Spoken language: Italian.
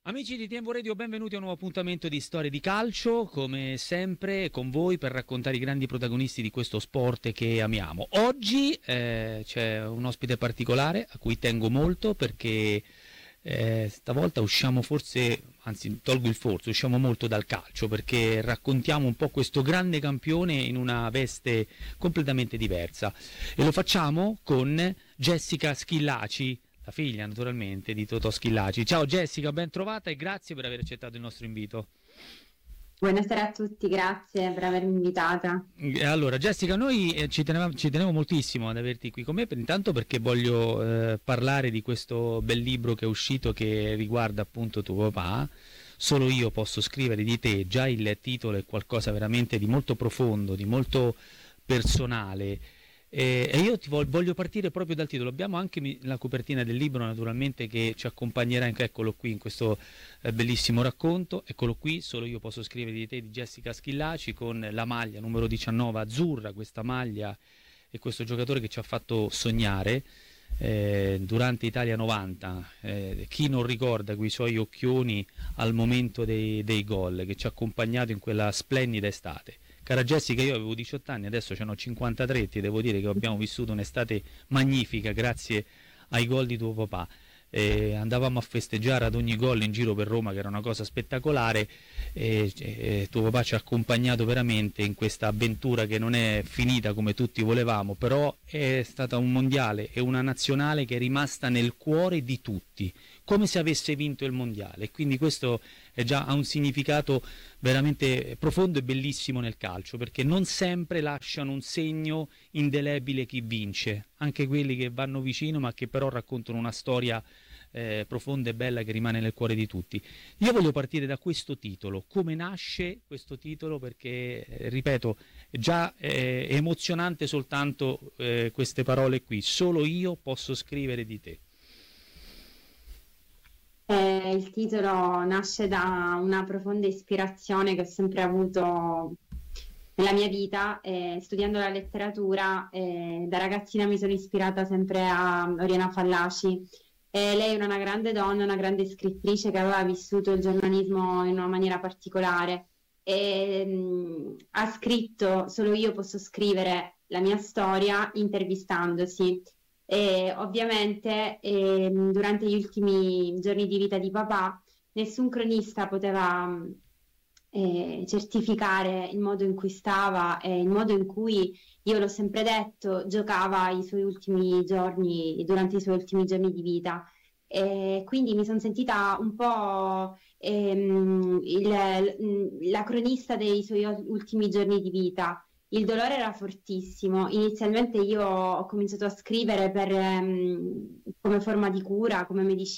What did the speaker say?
Amici di Tempo Radio, benvenuti a un nuovo appuntamento di Storie di Calcio, come sempre con voi per raccontare i grandi protagonisti di questo sport che amiamo. Oggi c'è un ospite particolare a cui tengo molto perché stavolta usciamo forse, anzi tolgo il forse, usciamo molto dal calcio perché raccontiamo un po' questo grande campione in una veste completamente diversa e lo facciamo con Jessica Schillaci, la figlia naturalmente di Totò Schillaci. Ciao Jessica, ben trovata e grazie per aver accettato il nostro invito. Buonasera a tutti, grazie per avermi invitata. Allora Jessica, noi ci tenevo moltissimo ad averti qui con me, intanto perché voglio parlare di questo bel libro che è uscito che riguarda appunto tuo papà. Solo io posso scrivere di te, già il titolo è qualcosa veramente di molto profondo, di molto personale. E io voglio partire proprio dal titolo. Abbiamo anche la copertina del libro naturalmente che ci accompagnerà anche, eccolo qui, in questo bellissimo racconto. Eccolo qui, Solo io posso scrivere di te, di Jessica Schillaci, con la maglia numero 19 azzurra, questa maglia e questo giocatore che ci ha fatto sognare durante Italia 90. Chi non ricorda quei suoi occhioni al momento dei gol, che ci ha accompagnato in quella splendida estate. Cara Jessica, io avevo 18 anni, adesso ce n'ho 53 e ti devo dire che abbiamo vissuto un'estate magnifica grazie ai gol di tuo papà. Andavamo a festeggiare ad ogni gol in giro per Roma, che era una cosa spettacolare, e tuo papà ci ha accompagnato veramente in questa avventura che non è finita come tutti volevamo, però è stata un mondiale e una nazionale che è rimasta nel cuore di tutti, come se avesse vinto il mondiale. Quindi questo ha un significato veramente profondo e bellissimo nel calcio, perché non sempre lasciano un segno indelebile chi vince, anche quelli che vanno vicino ma che però raccontano una storia profonda e bella che rimane nel cuore di tutti. Io voglio partire da questo titolo, come nasce questo titolo, perché ripeto, già è emozionante soltanto queste parole qui, solo io posso scrivere di te. Il titolo nasce da una profonda ispirazione che ho sempre avuto nella mia vita, studiando la letteratura. Da ragazzina mi sono ispirata sempre a Oriana Fallaci. Lei era una grande donna, una grande scrittrice che aveva vissuto il giornalismo in una maniera particolare e ha scritto Solo io posso scrivere la mia storia intervistandosi. E ovviamente durante gli ultimi giorni di vita di papà nessun cronista poteva certificare il modo in cui stava e il modo in cui, io l'ho sempre detto, giocava i suoi ultimi giorni, durante i suoi ultimi giorni di vita. E quindi mi sono sentita un po' la cronista dei suoi ultimi giorni di vita. Il dolore era fortissimo. Inizialmente io ho cominciato a scrivere come forma di cura, come medicina.